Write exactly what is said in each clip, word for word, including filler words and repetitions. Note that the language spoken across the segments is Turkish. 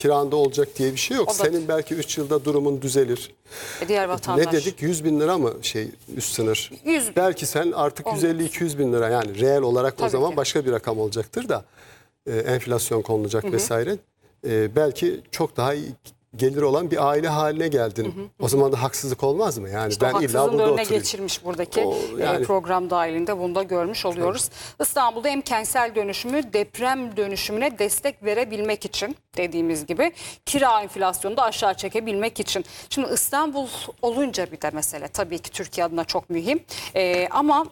kiranda olacak diye bir şey yok. O da- Senin belki üç yılda durumun düzelir. E, diğer vatandaş. Ne dedik? yüz bin lira mı şey üst sınır? yüz bin. Belki sen artık Olmaz. yüz elli iki yüz bin lira, yani reel olarak Tabii o zaman ki. başka bir rakam olacaktır da e, enflasyon konulacak vesaire. E, belki çok daha iyi gelir olan bir aile haline geldin. Hı hı. O zaman da haksızlık olmaz mı? Yani İşte ben illa haksızlığın burada önüne oturayım. geçirmiş buradaki O, e, yani- program dahilinde bunu da görmüş oluyoruz. İstanbul'da hem kentsel dönüşümü, deprem dönüşümüne destek verebilmek için dediğimiz gibi kira enflasyonunu da aşağı çekebilmek için. Şimdi İstanbul olunca bir de mesele tabii ki Türkiye adına çok mühim. E, ama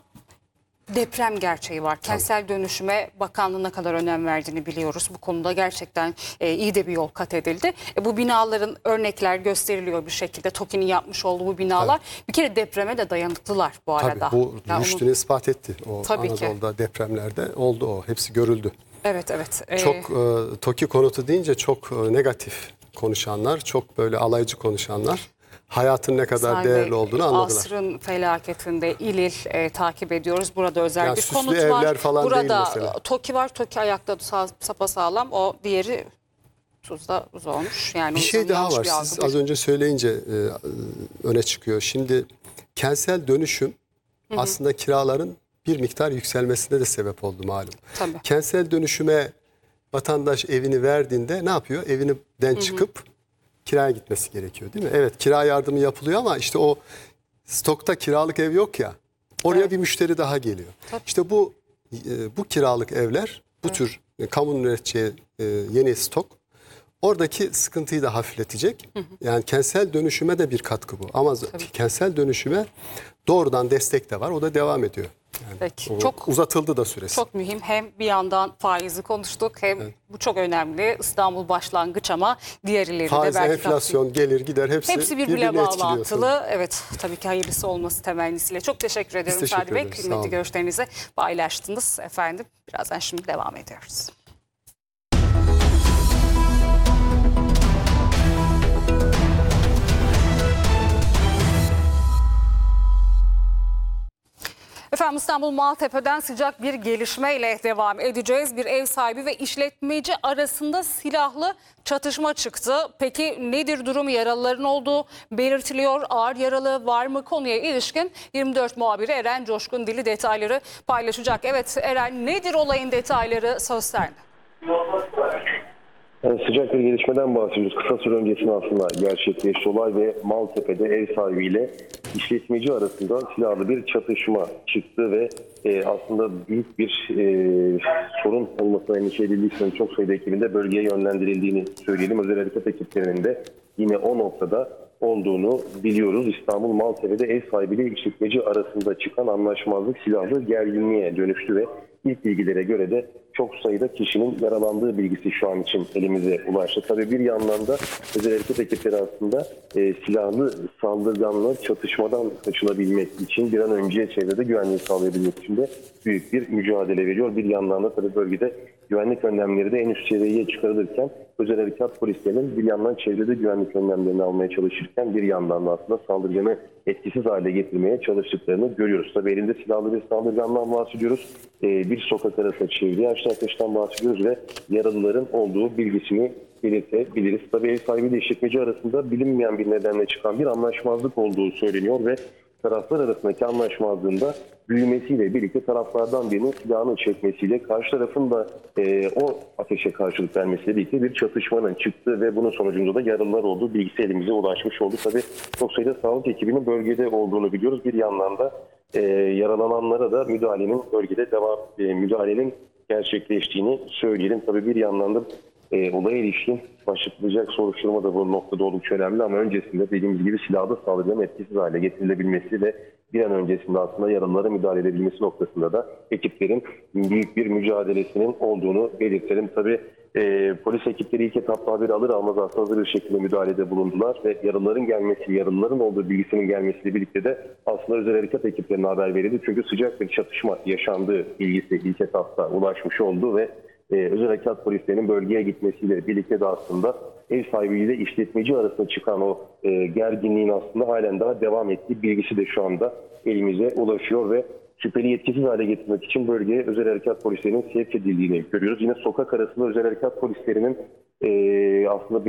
deprem gerçeği var. Kentsel dönüşüme bakanlığın ne kadar önem verdiğini biliyoruz. Bu konuda gerçekten e, iyi de bir yol kat edildi. E, bu binaların örnekler gösteriliyor bir şekilde. TOKİ'nin yapmış olduğu bu binalar bir kere depreme de dayanıklılar bu arada. Tabii bu Ya rüştünü onu- ispat etti. O Tabii ki. Anadolu'da depremlerde oldu o. Hepsi görüldü. Evet evet. E, Çok e, TOKİ konutu deyince çok e, negatif konuşanlar, çok böyle alaycı konuşanlar hayatın ne kadar Sayın değerli Bey, olduğunu anladılar. Asrın felaketinde İl İl e, takip ediyoruz. Burada özel Yani bir süslü konut evler var. falan değil Burada mesela. TOKİ var. TOKİ ayakta sağ- sapasağlam. O diğeri tuzda buz olmuş. Yani Bir o şey yüzden daha yanlış var. bir algı Siz değil. az önce söyleyince e, öne çıkıyor. Şimdi kentsel dönüşüm aslında kiraların bir miktar yükselmesine de sebep oldu malum. Tabii. Kentsel dönüşüme vatandaş evini verdiğinde ne yapıyor? Evinden çıkıp kiraya gitmesi gerekiyor, değil mi? Evet, kira yardımı yapılıyor ama işte o stokta kiralık ev yok ya. Oraya Evet. bir müşteri daha geliyor. Tabii. İşte bu e, bu kiralık evler, bu tür e, kamunun üreteceği e, yeni stok oradaki sıkıntıyı da hafifletecek. Yani kentsel dönüşüme de bir katkı bu. Ama kentsel dönüşüme doğrudan destek de var. O da devam ediyor. Yani Peki. o Çok uzatıldı da süresi. Çok mühim. Hem bir yandan faizi konuştuk hem bu çok önemli. İstanbul başlangıç ama diğerleri de Faiz, belki enflasyon, gelir gider hepsi, hepsi birbirine birbirini etkiliyor. bağlantılı. Evet, tabii ki hayırlısı olması temennisiyle. Çok teşekkür ederim teşekkür Sadi Bey. ederiz. Sağ Kıymetli olun. görüşlerinizi paylaştınız efendim. Birazdan şimdi devam ediyoruz. Efendim İstanbul Maltepe'den sıcak bir gelişmeyle devam edeceğiz. Bir ev sahibi ve işletmeci arasında silahlı çatışma çıktı. Peki nedir durum? Yaralıların olduğu belirtiliyor. Ağır yaralı var mı? Konuya ilişkin yirmi dört muhabiri Eren Coşkun Dili detayları paylaşacak. Evet Eren, nedir olayın detayları, söz sende. Yani sıcak bir gelişmeden bahsediyoruz. Kısa süre öncesinde aslında gerçekleşti olay ve Maltepe'de ev sahibiyle işletmeci arasında silahlı bir çatışma çıktı ve e, aslında büyük bir e, sorun olmasına endişe edildiği çok sayıda ekibin de bölgeye yönlendirildiğini söyleyelim. Özel hareket ekiplerinin de yine o noktada olduğunu biliyoruz. İstanbul Maltepe'de ev sahibiyle işletmeci arasında çıkan anlaşmazlık silahlı gerginliğe dönüştü ve ilk bilgilere göre de çok sayıda kişinin yaralandığı bilgisi şu an için elimize ulaştı. Tabii bir yandan da özel hareket ekipleri aslında e, silahlı saldırganlar çatışmadan kaçınabilmek için bir an önce çevrede güvenliği sağlayabilmek için de büyük bir mücadele veriyor. Bir yandan da tabii bölgede güvenlik önlemleri de en üst seviyeye çıkarılırken özel harekat polislerinin bir yandan çevrede güvenlik önlemlerini almaya çalışırken bir yandan da aslında saldırganı etkisiz hale getirmeye çalıştıklarını görüyoruz. Tabii elinde silahlı bir saldırgandan bahsediyoruz. Ee, bir sokak arası çevre yaşlı arkadaştan bahsediyoruz ve yaralıların olduğu bilgisini belirtebiliriz. Tabii ev sahibi ile işletmeci arasında bilinmeyen bir nedenle çıkan bir anlaşmazlık olduğu söyleniyor ve taraflar arasındaki anlaşmazlığında büyümesiyle birlikte taraflardan birinin silahını çekmesiyle karşı tarafın da e, o ateşe karşılık vermesiyle birlikte bir çatışmanın çıktığı ve bunun sonucunda da yaralılar olduğu bilgisi elimize ulaşmış oldu. Tabii çok sayıda sağlık ekibinin bölgede olduğunu biliyoruz. Bir yandan da e, yaralananlara da müdahalenin bölgede devam e, müdahalenin gerçekleştiğini söyleyelim. Tabii bir yandan da E, olaya ilişkin başlatılacak soruşturma da bu noktada oldukça önemli ama öncesinde dediğimiz gibi silahlı saldırıların etkisiz hale getirilebilmesi ve bir an öncesinde aslında yaralılara müdahale edebilmesi noktasında da ekiplerin büyük bir mücadelesinin olduğunu belirtelim. Tabii e, polis ekipleri ilk etapta haberi alır almaz aslında hazır bir şekilde müdahalede bulundular ve yaralıların gelmesi, yaralıların olduğu bilgisinin gelmesiyle birlikte de aslında özel harekat ekiplerine haber verildi. Çünkü sıcak bir çatışma yaşandığı bilgisi ilk etapta ulaşmış oldu ve Ee, özel harekat polislerinin bölgeye gitmesiyle birlikte de aslında ev sahibiyle işletmeci arasında çıkan o e, gerginliğin aslında halen daha devam ettiği bilgisi de şu anda elimize ulaşıyor ve şüpheli yetkisiz hale getirmek için bölgeye özel harekat polislerinin sevk edildiğini görüyoruz. Yine sokak arasında özel harekat polislerinin e, aslında